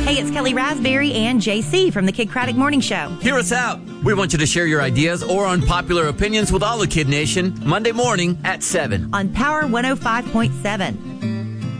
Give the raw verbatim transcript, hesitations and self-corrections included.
Hey, it's Kelly Raspberry and J C from the Kid Craddock Morning Show. Hear us out. We want you to share your ideas or unpopular opinions with all of Kid Nation Monday morning at seven on Power one oh five point seven.